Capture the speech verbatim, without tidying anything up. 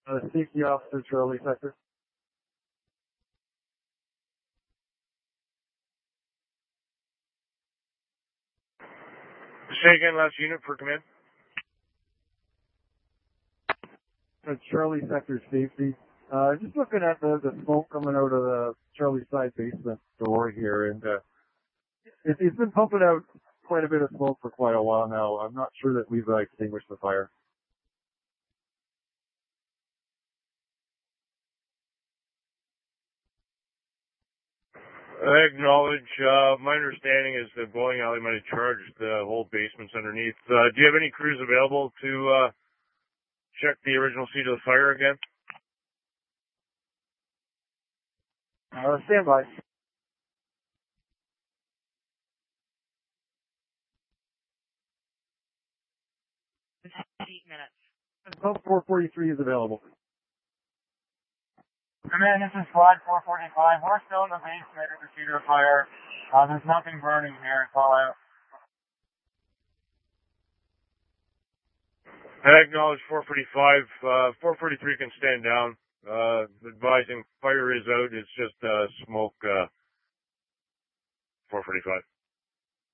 Uh, safety officer, Charlie Sector. Say again, last unit for command. Uh, Charlie Sector Safety. Uh, just looking at the, the smoke coming out of the Charlie side basement door here, and uh, it, it's been pumping out quite a bit of smoke for quite a while now. I'm not sure that we've uh, extinguished the fire. I acknowledge. Uh, my understanding is that bowling alley might have charged the whole basements underneath. Uh, do you have any crews available to uh, check the original seat of the fire again? Uh, stand by. Eight minutes. Pump four forty-three is available. Command, this is Squad four forty-five. We're still in the basement of the Cedar fire. Uh, there's nothing burning here. Call out. I acknowledge four forty-five. Uh, four forty-three can stand down. Uh, advising fire is out. It's just uh, smoke. Uh, four forty-five.